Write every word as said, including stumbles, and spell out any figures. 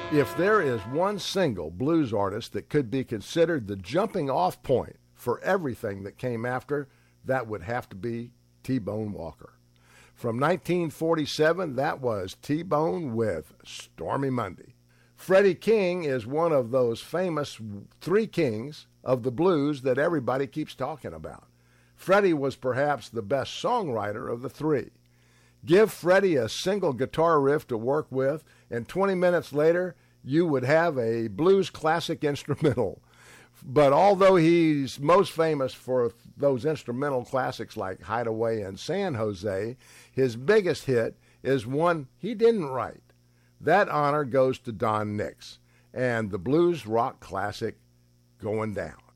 If there is one single blues artist that could be considered the jumping off point for everything that came after, that would have to be T-Bone Walker. From nineteen forty-seven, that was T-Bone with Stormy Monday. Freddie King is one of those famous three kings of the blues that everybody keeps talking about. Freddie was perhaps the best songwriter of the three. Give Freddie a single guitar riff to work with, and twenty minutes later, you would have a blues classic instrumental. But although he's most famous for those instrumental classics like Hideaway and San Jose, his biggest hit is one he didn't write. That honor goes to Don Nix and the blues rock classic, Going Down.